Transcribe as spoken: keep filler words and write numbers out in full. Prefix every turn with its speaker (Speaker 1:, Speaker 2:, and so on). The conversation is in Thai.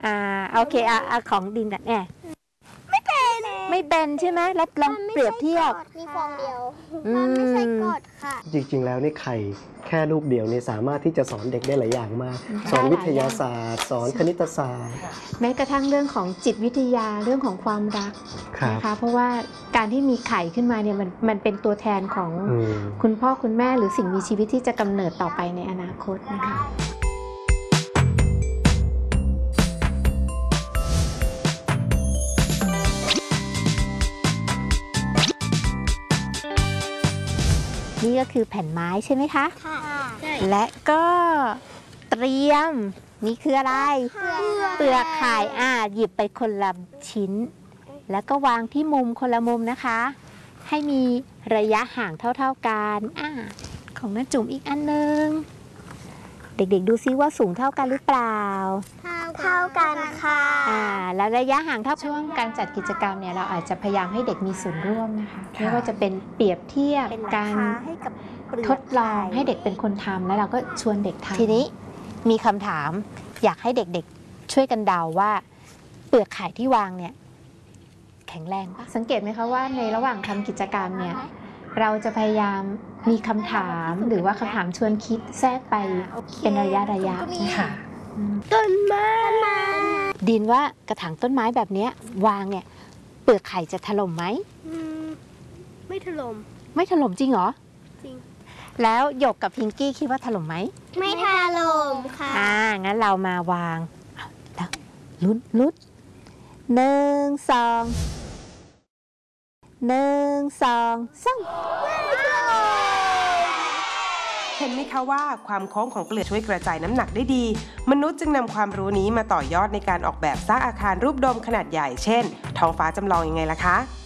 Speaker 1: อ่าโอเคอ่ะของดินน่ะแน่ไม่เป็นไม่เป็นใช่ไหมแล้วลองเปรียบเทียบ
Speaker 2: มีฟองเดียวมันไม่ใช่กอดค่ะ
Speaker 3: จริงๆแล้วนี่ไข่แค่ลูกเดียวนี่สามารถที่จะสอนเด็กได้หลายอย่างมากสอนวิทยาศาสตร์สอนคณิตศาสตร์
Speaker 1: แม้กระทั่งเรื่องของจิตวิทยาเรื่องของความรักนะคะเพราะว่าการที่มีไข่ขึ้นมาเนี่ยมันมันเป็นตัวแทนของคุณพ่อคุณแม่หรือสิ่งมีชีวิตที่จะกำเนิดต่อไปในอนาคตนะคะนี่ก็คือแผ่นไม้ใช่ไหมคะค่ะและก็เตรียมนี่คืออะไรเปลือกไข่อ่าหยิบไปคนละชิ้นแล้วก็วางที่มุมคนละมุมนะคะให้มีระยะห่างเท่าๆกันอ่าของน้าจุ๋มอีกอันนึงเด็กๆดูซิว่าสูงเท่ากันหรือเปล่า
Speaker 2: เท่ากันค่ะ
Speaker 1: อ่าแล้วระยะห่างเท่าช่วงการจัดกิจกรรมเนี่ยเราอาจจะพยายามให้เด็กมีส่วนร่วมนะคะไม่ว่าจะเป็นเปรียบเทียบการทดลองให้เด็กเป็นคนทำแล้วเราก็ชวนเด็กทำทีนี้มีคำถามอยากให้เด็กๆช่วยกันเดาว่าเปลือกไข่ที่วางเนี่ยแข็งแรงปะสังเกตไหมคะว่าในระหว่างทำกิจกรรมเนี่ยเราจะพยายามมีคำถามหรือว่าคำถามชวนคิดแทรกไปเป็นระยะระยะค่ะ
Speaker 2: ต้นไม้
Speaker 1: ดินว่ากระถางต้นไม้แบบนี้วางเนี่ยเปลือกไข่จะถล่มไหม
Speaker 2: ไม่ถล่ม
Speaker 1: ไม่ถล่มจริงเหรอ
Speaker 2: จริง
Speaker 1: แล้วหยกกับพิงกี้คิดว่าถล่มไหม
Speaker 2: ไม่ถล่มค่ะ
Speaker 1: อ่างั้นเรามาวางแล้วลุ้นลุ้นหนึ่งสองหนึ่งสองสาม
Speaker 4: เห็นไหมคะว่าความโค้งของเปลือกช่วยกระจายน้ำหนักได้ดีมนุษย์จึงนำความรู้นี้มาต่อยอดในการออกแบบสร้างอาคารรูปโดมขนาดใหญ่เช่นท้องฟ้าจำลองยังไงล่ะคะ